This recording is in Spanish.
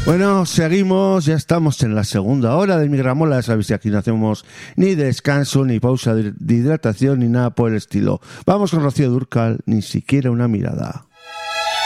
Bueno, seguimos, ya estamos en la segunda hora de Mi Gramola. Ya sabéis que aquí no hacemos ni descanso, ni pausa de hidratación, ni nada por el estilo. Vamos con Rocío Dúrcal, ni siquiera una mirada.